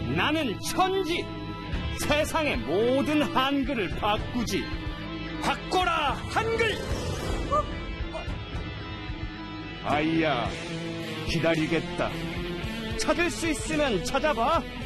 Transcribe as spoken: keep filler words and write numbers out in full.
나는 천지! 세상의 모든 한글을 바꾸지! 바꿔라, 한글! 아이야, 기다리겠다. 찾을 수 있으면 찾아봐.